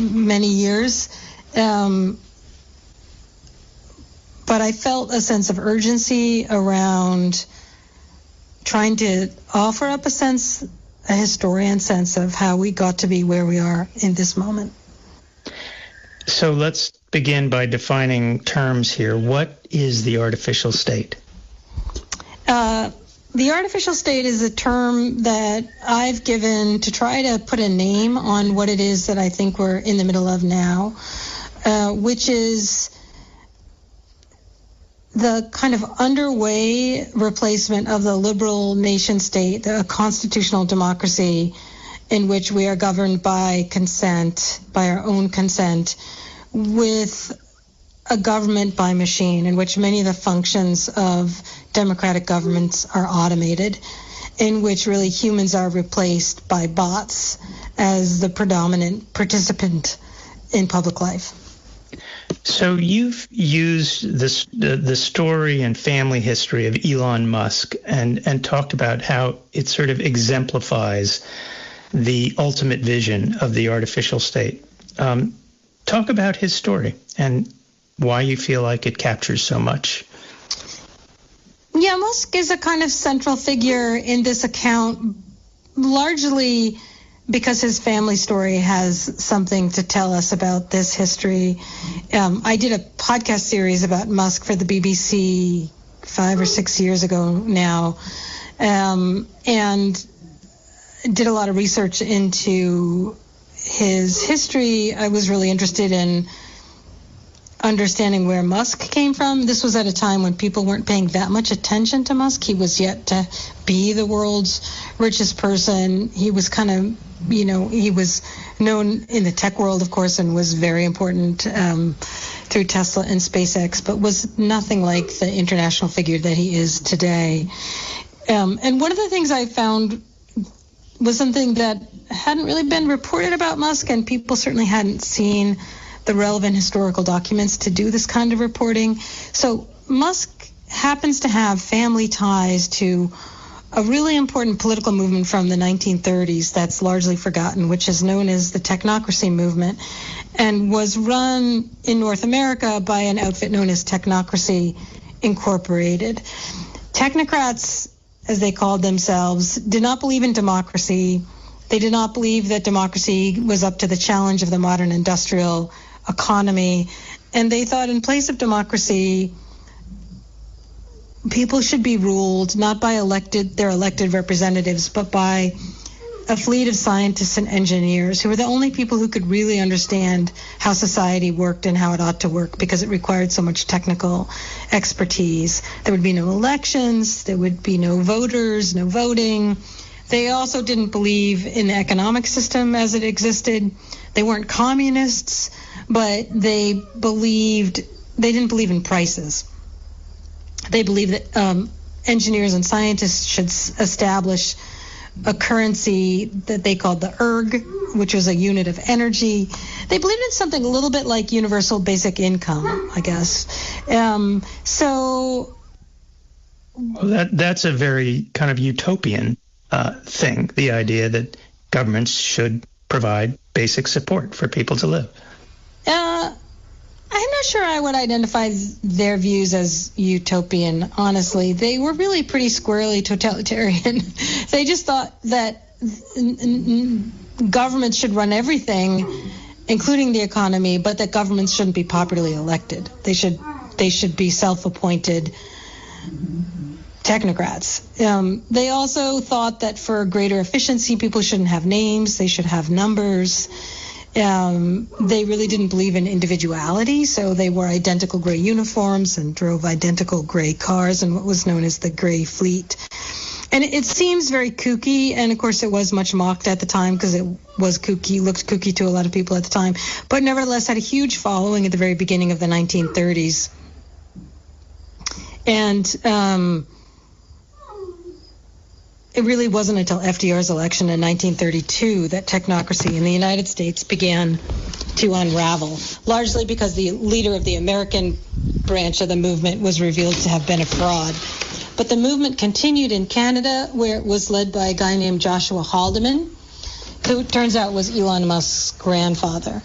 many years. But I felt a sense of urgency around trying to offer up a historian sense of how we got to be where we are in this moment. So let's begin by defining terms here. What is the artificial state? The artificial state is a term that I've given to try to put a name on what it is that I think we're in the middle of now, which is the kind of underway replacement of the liberal nation state, the constitutional democracy in which we are governed by consent, by our own consent, with a government by machine in which many of the functions of democratic governments are automated, in which really humans are replaced by bots as the predominant participant in public life. So you've used the story and family history of Elon Musk and talked about how it sort of exemplifies the ultimate vision of the artificial state. Talk about his story and why you feel like it captures so much. Yeah, Musk is a kind of central figure in this account, largely because his family story has something to tell us about this history. I did a podcast series about Musk for the BBC 5 or 6 years ago now, and did a lot of research into his history. I was really interested in understanding where Musk came from. This was at a time when people weren't paying that much attention to Musk. He was yet to be the world's richest person. He was kind of, he was known in the tech world, of course, and was very important through Tesla and SpaceX, but was nothing like the international figure that he is today. And one of the things I found was something that hadn't really been reported about Musk, and people certainly hadn't seen the relevant historical documents to do this kind of reporting. So Musk happens to have family ties to a really important political movement from the 1930s that's largely forgotten, which is known as the technocracy movement, and was run in North America by an outfit known as Technocracy Incorporated. Technocrats, as they called themselves, did not believe in democracy. They did not believe that democracy was up to the challenge of the modern industrial economy. And they thought in place of democracy, people should be ruled not by their elected representatives, but by a fleet of scientists and engineers who were the only people who could really understand how society worked and how it ought to work, because it required so much technical expertise. There would be no elections, there would be no voters, no voting. They also didn't believe in the economic system as it existed. They weren't communists, but they didn't believe in prices. They believed that engineers and scientists should establish a currency that they called the erg, which was a unit of energy. They believed in something a little bit like universal basic income, I guess. That's a very kind of utopian thing, the idea that governments should provide basic support for people to live. I'm not sure I would identify their views as utopian, honestly. They were really pretty squarely totalitarian. They just thought that governments should run everything, including the economy, but that governments shouldn't be popularly elected. They should be self-appointed technocrats. They also thought that for greater efficiency, people shouldn't have names, they should have numbers. They really didn't believe in individuality, so they wore identical gray uniforms and drove identical gray cars in what was known as the gray fleet. And it seems very kooky, and of course it was much mocked at the time because it was kooky, looked kooky to a lot of people at the time, but nevertheless had a huge following at the very beginning of the 1930s. And it really wasn't until FDR's election in 1932 that technocracy in the United States began to unravel, largely because the leader of the American branch of the movement was revealed to have been a fraud. But the movement continued in Canada, where it was led by a guy named Joshua Haldeman, who turns out was Elon Musk's grandfather.